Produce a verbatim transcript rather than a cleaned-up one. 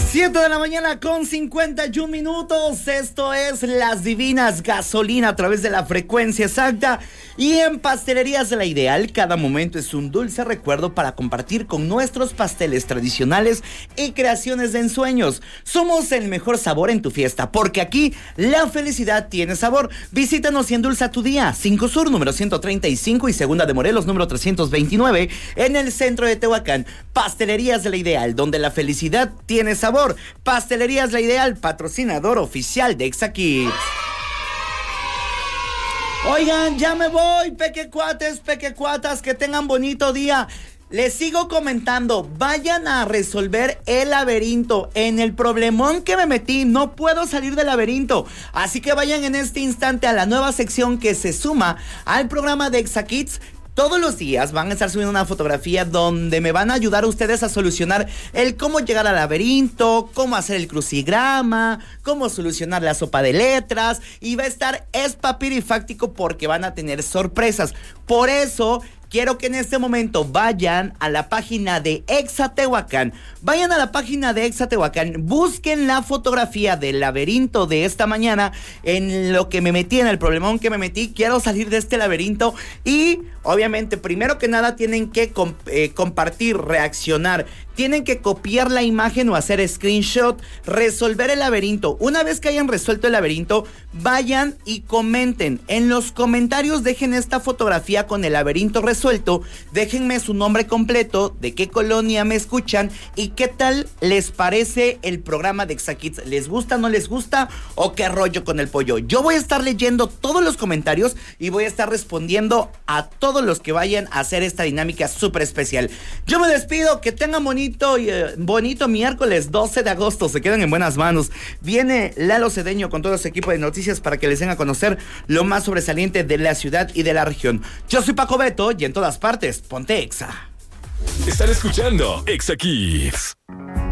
siete de la mañana con cincuenta y un minutos. Esto es Las Divinas Gasolina a través de la frecuencia exacta. Y en Pastelerías de la Ideal, cada momento es un dulce recuerdo para compartir con nuestros pasteles tradicionales y creaciones de ensueños. Somos el mejor sabor en tu fiesta, porque aquí la felicidad tiene sabor. Visítanos y endulza tu día. cinco Sur, número ciento treinta y cinco y Segunda de Morelos, número trescientos veintinueve, en el centro de Tehuacán. Pastelerías de la Ideal, donde la felicidad tiene sabor. Pastelerías La Ideal, patrocinador oficial de ExaKids. Oigan, ya me voy, pequecuates, pequecuatas, que tengan bonito día. Les sigo comentando, vayan a resolver el laberinto. En el problemón que me metí, no puedo salir del laberinto. Así que vayan en este instante a la nueva sección que se suma al programa de ExaKids. Todos los días van a estar subiendo una fotografía donde me van a ayudar a ustedes a solucionar el cómo llegar al laberinto, cómo hacer el crucigrama, cómo solucionar la sopa de letras, y va a estar espapirifáctico porque van a tener sorpresas. Por eso quiero que en este momento vayan a la página de Exatehuacán. Vayan a la página de Exatehuacán, busquen la fotografía del laberinto de esta mañana, en lo que me metí, en el problemón que me metí. Quiero salir de este laberinto y, obviamente, primero que nada tienen que comp- eh, compartir, reaccionar. Tienen que copiar la imagen o hacer screenshot, resolver el laberinto. Una vez que hayan resuelto el laberinto, vayan y comenten. En los comentarios dejen esta fotografía con el laberinto resuelto. Déjenme su nombre completo, de qué colonia me escuchan y qué tal les parece el programa de ExaKids. ¿Les gusta, no les gusta o qué rollo con el pollo? Yo voy a estar leyendo todos los comentarios y voy a estar respondiendo a todos los que vayan a hacer esta dinámica súper especial. Yo me despido, que tengan bonito y eh, bonito miércoles doce de agosto. Se quedan en buenas manos. Viene Lalo Cedeño con todo su equipo de noticias para que les den a conocer lo más sobresaliente de la ciudad y de la región. Yo soy Paco Beto y en todas partes, ponte Exa. Están escuchando ExaKids.